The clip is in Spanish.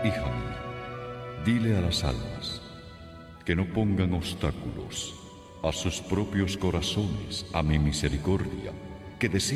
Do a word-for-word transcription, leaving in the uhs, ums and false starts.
Hija mía, dile a las almas que no pongan obstáculos a sus propios corazones a mi misericordia, que desean